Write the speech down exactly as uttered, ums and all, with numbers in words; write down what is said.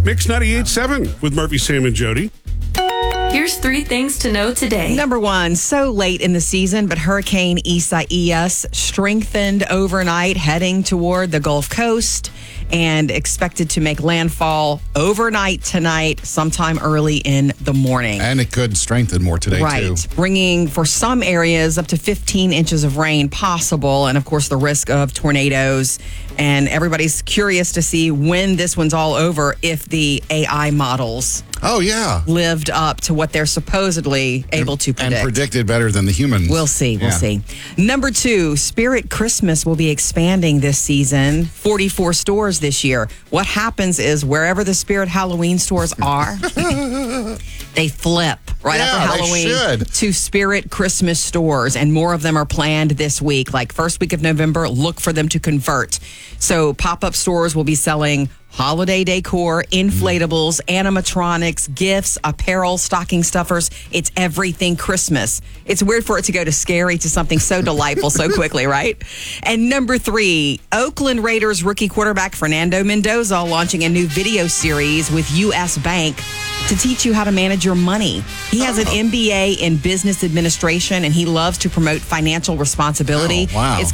Mix ninety-eight point seven with Murphy, Sam, and Jody. Here's three things to know today. Number one, so late in the season, but Hurricane Isaias strengthened overnight, heading toward the Gulf Coast and expected to make landfall overnight tonight, sometime early in the morning. And it could strengthen more today, right. too. Bringing, for some areas, up to fifteen inches of rain possible, and of course the risk of tornadoes. And everybody's curious to see when this one's all over, if the A I models Oh, yeah. lived up to what they're supposedly able to predict. And predicted better than the humans. We'll see. We'll Yeah. see. Number two, Spirit Christmas will be expanding this season. forty-four stores this year. What happens is wherever the Spirit Halloween stores are, they flip right Yeah, after they Halloween should. to Spirit Christmas stores. And more of them are planned this week. Like first week of November, look for them to convert. So pop-up stores will be selling holiday decor, inflatables, animatronics, gifts, apparel, stocking stuffers. It's everything Christmas. It's weird for it to go to scary to something so delightful so quickly, right? And number three, Oakland Raiders rookie quarterback Fernando Mendoza launching a new video series with U S Bank to teach you how to manage your money. He has an M B A in business administration, and he loves to promote financial responsibility. Oh, wow. It's